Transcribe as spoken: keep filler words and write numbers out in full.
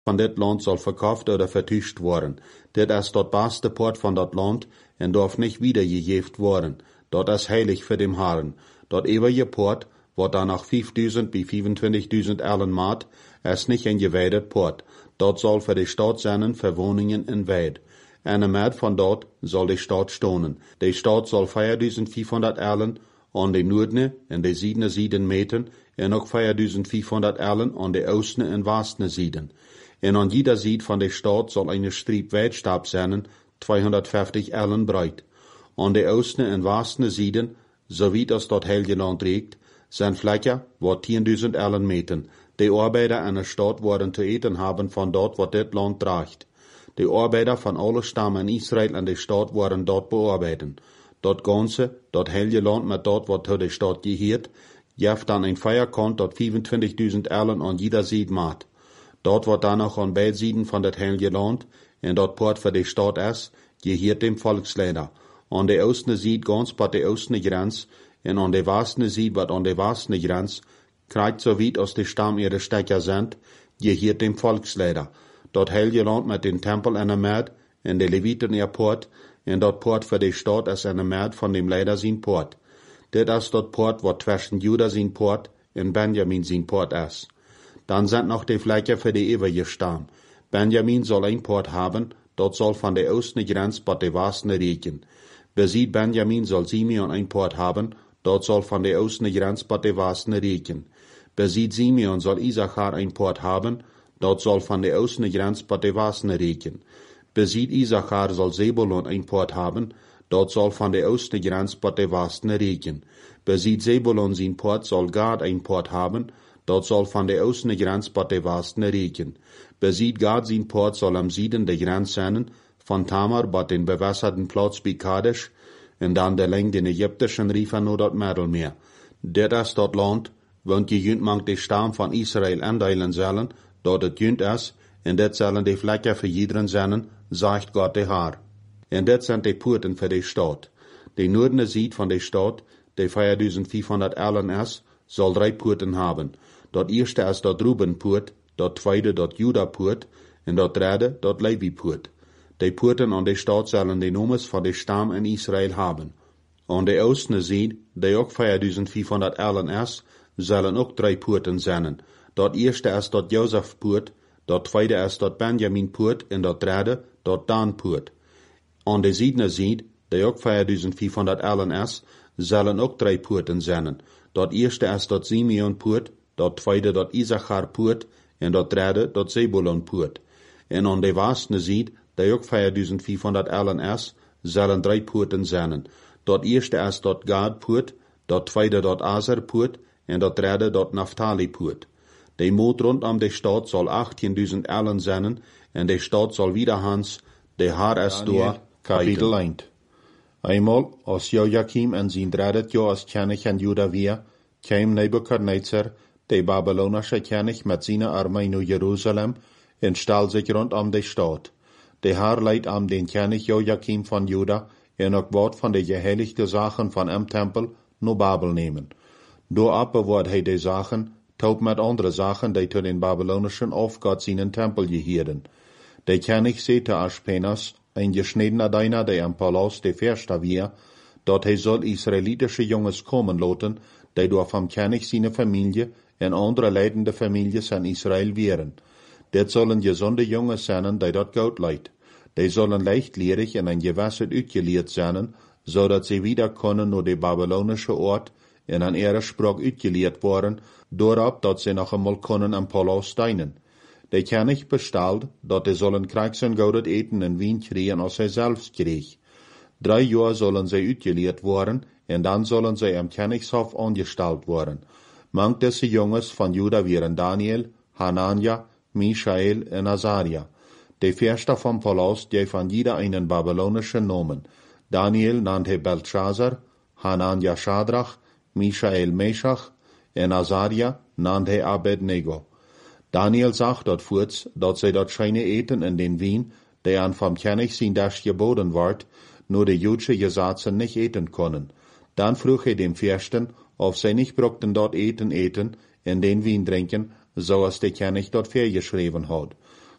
van dit land soll verkauft oder vertuscht worden. Dit is dat beste Port van dat land en darf nicht wiedergegeben worden. Dat is heilig für dem Herrn. Dat ewige Port, wat dan nach vijfduizend bis vierundzwanzigduizend Ellen maat, is nicht ein geweidet Port. Dat soll für die Stadt sein, für Wohnungen in Weid. En een maat van dat soll die Stadt stonen. Die Stadt soll viertausendvierhonderd Ellen an de noordene en de ziedene zieden meten, en ook viertausendvierhonderd Ellen an de oostene en westene zieden. En an jeder Sied van de Stadt soll eine Striep Weitstab sein, tweehonderdvijftig Ellen breit. An de oostene en westene zieden, sowie das dort Heilige Land regt, zijn Fläche, wat tienduizend Ellen meten. De Arbeiter an der Stadt worden te eten haben von dort, wat dit Land draagt. De Arbeiter van alle Stammen in Israel en de Stadt worden dort bearbeiten. Dat Ganze, dat Heilige Land met dat wat tot de Stadt geheert, jeft dan een Feierkant dat vierentwintigduizend Ellen an jeder Sied maat. Dat wat dan nog aan beide Sieden van dat Heilige Land en dat Port voor de Stadt is, geheert dem Volksleider. An de oostene Sied ganz bij de oostene grens en an de westene Sied wat an de westene grens, krijgt zo weit als de Stamm ihre Stecker sind, geheert dem Volksleider. Dat Heilige Land met den Tempel en de Maat en de Leviten ihr Port en dat Port voor de Stadt is en de Maat van dem Leider zijn Port. Dit is dat Port wat zwischen Juda zijn Port en Benjamin zijn Port is. Dan sind noch die Fläche für die ewige Stamm. Benjamin soll ein Port haben, dat soll von der oostene Grenz bis de westene reichen. Besied Benjamin soll Simeon ein Port haben, dat soll von der oostene Grenz bis de westene reichen. Besied Simeon soll Isachar ein Port haben, dat soll von der oostene Grenz bis de westene reichen. Besied Isachar soll Zebulon ein Port haben, dat soll von der oostene Grenz bis de westene reichen. Besied Zebulon sein Port soll Gad ein Port haben, dat soll von der oostene Grenz bis de westene reichen. Besied Gad sein Port soll am Sieden der Grenz sein, von Tamar bis den bewässerten Platz bei Kadesh, en dan de leng den ägyptischen Riefen nur dat Mittelmeer. Dit is dat Land, want je junt mangt de Stamm von Israel aandelen zullen, dat het junt is, en dit zullen de vlekken voor iedereen zijn, zegt God de Heer. En dit zijn de poorten voor de stad. De noordene Sied van de stad, de viertausendvierhonderd Ellen is, zal drie poorten hebben. Dat eerste is dat Rubenpoort, dat tweede dat Judapoort, en dat derde dat Levipoort. De poorten aan de stad zullen de noemes van de stam in Israël hebben. Aan de oostene Sied, die ook viertausendvierhonderd Ellen is, zullen ook drie poorten zijn. Dat eerste is dat Jozefpoort, dat tweede is dat Benjaminpoort en dat derde dat Danpoort. Aan de ziedene Sied, die ook viertausendvierhonderd Ellen is, zullen ook drie poorten zijn. Dat eerste is dat Simeonpoort, dat tweede dat Isacharpoort en dat derde dat Zebulonpoort. En aan de westene Sied, die ook viertausendvierhonderd Ellen is, zullen drie poorten zijn. Dat eerste is dat Gadpoort, dat tweede dat Aserpoort en dat derde dat Naphtalipoort. De moot rondom de stad zal achttienduizend Ellen zijn en de stad zal wiederhans de Haar is door Kapitel één. Eenmaal, als Joachim en zijn derde jaar als koning in Juda weer, kwam Nebukadnezar, de Babylonische koning met zijn armee naar Jeruzalem en stal zich rondom de stad. De Haar leidt aan den koning Joachim van Juda en ook wat van de geheiligde zaken van hem tempel naar Babel nemen. Doorop bewaart hij de zaken, taub met andere zaken die tot den babylonischen Aufgott seinen Tempel gehielden. De koning zei te Aspenas, ein geschniedener Diener, der am Palast de Versta weer, dat hij zal israelitische jongens komen laten, die door vom König seine Familie en andere leidende families in Israel wären. Dit zullen gezonde jongens zijn, die dat goud leidt. Die zullen leichtlierig en een gewasset uitgeleerd zijn, zodat ze wieder kunnen naar de babylonische Ort en aan ihre Sprach uitgeleerd worden, doorop dat ze nog eenmaal kunnen am Palast dienen. De koning bestelt, dat ze zullen krijgs en goudet eten en wien krijgen als hij zelfs kreeg. Drie jaar zullen zij uitgeleerd worden en dan zullen zij am Koningshof angesteld worden. Manch deze jongens van Juda waren Daniel, Hanania, Michael en Azaria. De Versta vom Palast die van jeder einen babylonischen Namen. Daniel nannte Belshazzar, Hanania Shadrach, Michael Meshach en Azaria nannte Abednego. Daniel sagt dort voorts, dat zij dat scheine eten in den wien, der an vom König sein das geboten ward, nur de jüdische Gesetze nicht eten können. Dann vroeg hij dem Fürsten, ob zij nicht brockten dort eten eten, en den wien trinken, so als der König dort vergeschrieben hat.